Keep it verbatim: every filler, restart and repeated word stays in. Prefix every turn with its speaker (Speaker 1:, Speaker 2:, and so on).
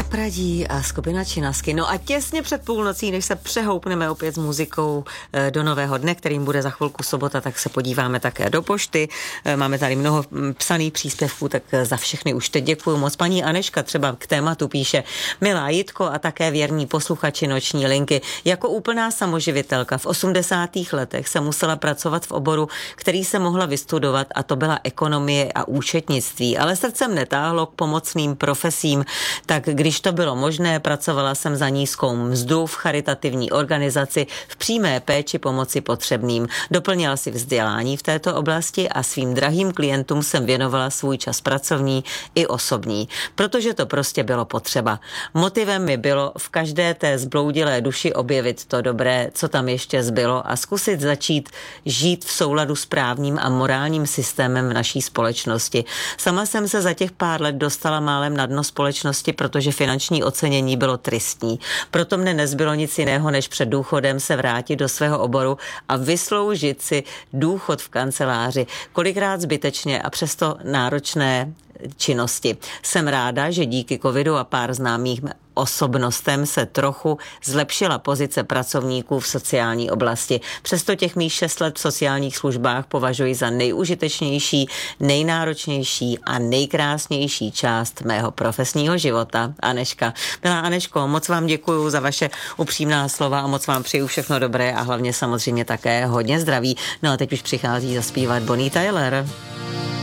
Speaker 1: Zapradí a skupina Činasky. No a těsně před půlnocí, než se přehoupneme opět s muzikou do nového dne, kterým bude za chvilku sobota, tak se podíváme také do pošty. Máme tady mnoho psaných příspěvků, tak za všechny už teď děkuju moc. Paní Aneška třeba k tématu píše: milá Jitko a také věrní posluchači Noční linky, jako úplná samoživitelka v osmdesátých letech se musela pracovat v oboru, který se mohla vystudovat, a to byla ekonomie a účetnictví, ale srdcem netáhlo k pomocným profesím, tak když to bylo možné, pracovala jsem za nízkou mzdu v charitativní organizaci v přímé péči pomoci potřebným. Doplnila si vzdělání v této oblasti a svým drahým klientům jsem věnovala svůj čas pracovní i osobní, protože to prostě bylo potřeba. Motivem mi bylo v každé té zbloudilé duši objevit to dobré, co tam ještě zbylo, a zkusit začít žít v souladu s právním a morálním systémem v naší společnosti. Sama jsem se za těch pár let dostala málem na dno společnosti, protože finanční ocenění bylo tristní. Proto mne nezbylo nic jiného, než před důchodem se vrátit do svého oboru a vysloužit si důchod v kanceláři. Kolikrát zbytečně a přesto náročné činnosti. Jsem ráda, že díky covidu a pár známých osobnostem se trochu zlepšila pozice pracovníků v sociální oblasti. Přesto těch mých šest let v sociálních službách považuji za nejužitečnější, nejnáročnější a nejkrásnější část mého profesního života. Aneška. Milá Aneško, moc vám děkuju za vaše upřímná slova a moc vám přeju všechno dobré a hlavně samozřejmě také hodně zdraví. No a teď už přichází zaspívat Bonnie Tyler.